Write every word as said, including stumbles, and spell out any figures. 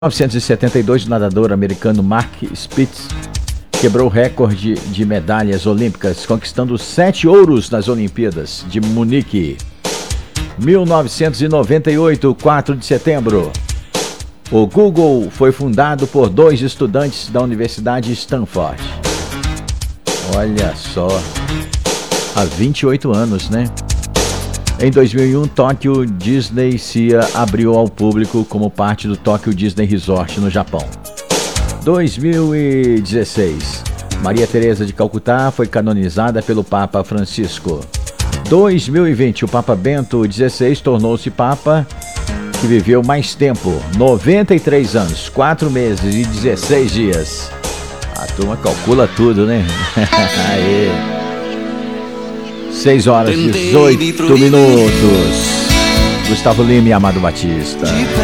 mil novecentos e setenta e dois, o nadador americano Mark Spitz quebrou o recorde de medalhas olímpicas, conquistando sete ouros nas Olimpíadas de Munique. mil novecentos e noventa e oito, quatro de setembro, o Google foi fundado por dois estudantes da Universidade Stanford. Olha só, há vinte e oito anos, né? Em dois mil e um, Tóquio Disney Sea abriu ao público como parte do Tóquio Disney Resort no Japão. dois mil e dezesseis, Maria Teresa de Calcutá foi canonizada pelo Papa Francisco. dois mil e vinte, o Papa Bento dezesseis tornou-se Papa que viveu mais tempo, noventa e três anos, quatro meses e dezesseis dias. A turma calcula tudo, né? Aê! seis horas e dezoito minutos. Gustavo Lima e Amado Batista.